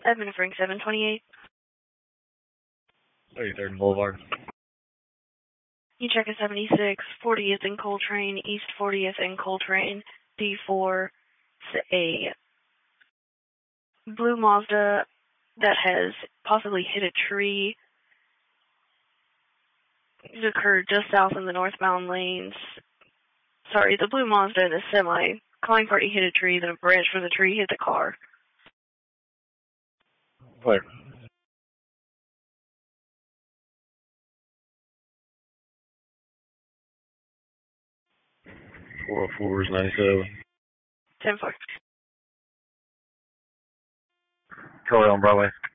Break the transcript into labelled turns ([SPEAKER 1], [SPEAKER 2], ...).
[SPEAKER 1] Edmund Frank 728.
[SPEAKER 2] 33rd and Boulevard.
[SPEAKER 1] You check a 76, 40th and Coltrane, East 40th and Coltrane, D4. It's a blue Mazda that has possibly hit a tree. It occurred just south in the northbound lanes. Sorry, the blue Mazda and the semi. Calling party hit a tree, then a branch from the tree hit the car.
[SPEAKER 2] Where? 404 is 97.
[SPEAKER 1] 10-4.
[SPEAKER 2] Troy on Broadway.